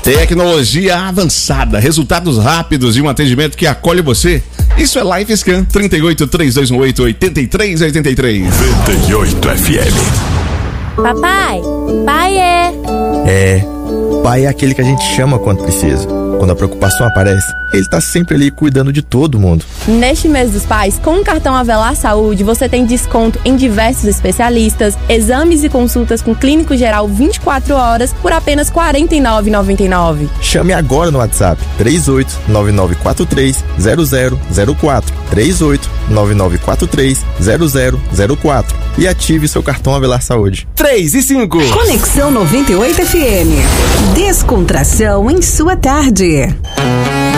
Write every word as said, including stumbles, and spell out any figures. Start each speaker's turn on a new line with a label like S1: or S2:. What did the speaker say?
S1: Tecnologia avançada, resultados rápidos e um atendimento que acolhe você. Isso é LifeScan, trinta e oito, três dois um oito, oito três oito três.
S2: noventa e oito F M.
S3: Papai, pai é...
S4: É, pai é aquele que a gente chama quando precisa. Quando a preocupação aparece, ele tá sempre ali cuidando de todo mundo.
S3: Neste mês dos pais, com o cartão Avelar Saúde, você tem desconto em diversos especialistas, exames e consultas com clínico geral vinte e quatro horas por apenas quarenta e nove reais e noventa e nove centavos.
S4: Chame agora no WhatsApp três oito nove nove quatro três zero zero zero quatro, três oito nove nove quatro três zero zero zero quatro e ative seu cartão Avelar Saúde.
S5: três e cinco.
S6: Conexão noventa e oito F M. Descontração em sua tarde.